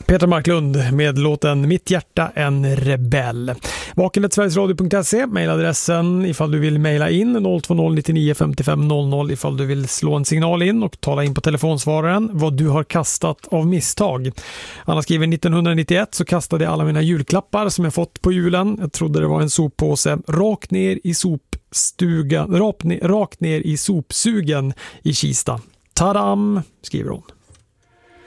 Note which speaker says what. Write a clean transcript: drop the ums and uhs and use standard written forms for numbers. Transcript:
Speaker 1: Petra Marklund med låten Mitt hjärta en rebell. vaken@sverigesradio.se, mejladressen ifall du vill mejla in 020 99 55 00 ifall du vill slå en signal in och tala in på telefonsvararen vad du har kastat av misstag. Anna skriver 1991 så kastade jag alla mina julklappar som jag fått på julen. Jag trodde det var en soppåse rakt ner i sopstugan, rakt ner i sopsugen i Kista. Tadam, skriver hon.